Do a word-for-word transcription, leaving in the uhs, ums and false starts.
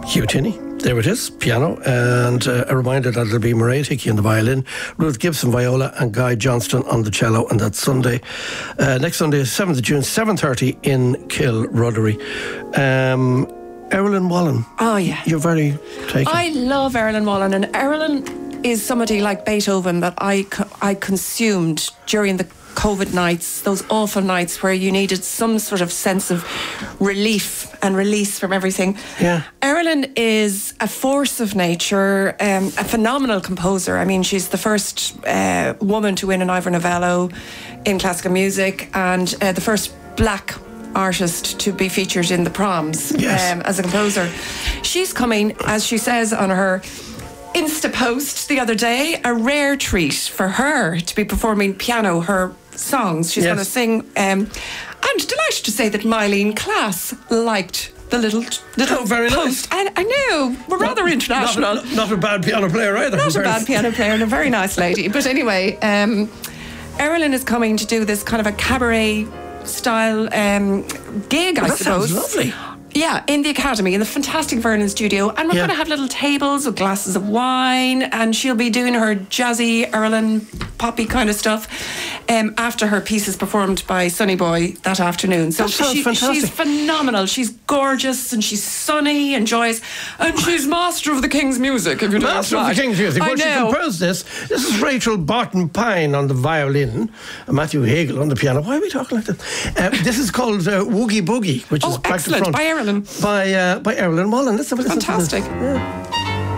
Hugh Tinney. There it is, piano, and uh, a reminder that it'll be Mairead Hickey on the violin, Ruth Gibson viola, and Guy Johnston on the cello, and that's Sunday. Uh, next Sunday is seventh of June, seven thirty in Kilruddery. Um, Erilyn Wallen. Oh, yeah. You're very taken. I love Erilyn Wallen, and Erilyn is somebody like Beethoven that I, co- I consumed during the COVID nights, those awful nights where you needed some sort of sense of relief and release from everything. Yeah. Erilyn is a force of nature, um, a phenomenal composer. I mean, she's the first uh, woman to win an Ivor Novello in classical music, and uh, the first black artist to be featured in the Proms yes. um, as a composer. She's coming, as she says on her Insta post the other day, a rare treat for her to be performing piano, her songs. She's yes. going to sing. Um, I'm delighted to say that Mylene Klass liked the little little oh, very post. nice. I, I know, we're not, rather international. Not, not a bad piano player either. Not a bad piano player and a very nice lady. But anyway, um, Erilyn is coming to do this kind of a cabaret style um, gig, well, I that suppose. Sounds lovely. Yeah, in the Academy, in the fantastic Vernon studio. And we're yeah. going to have little tables with glasses of wine, and she'll be doing her jazzy, Erilyn, poppy kind of stuff um, after her piece is performed by Sonny Boy that afternoon. So that sounds she, fantastic. She's phenomenal. She's gorgeous, and she's sunny and joyous, and she's master of the King's music, if you know Master of the King's music. Well, she composed this. This is Rachel Barton Pine on the violin, Matthew Hagel on the piano. Why are we talking like this? Uh, this is called uh, Woogie Boogie, which oh, is back excellent. to front. By Erilyn. By, uh, by Erilyn Wallen. Let's have a listen Fantastic. to this. Yeah.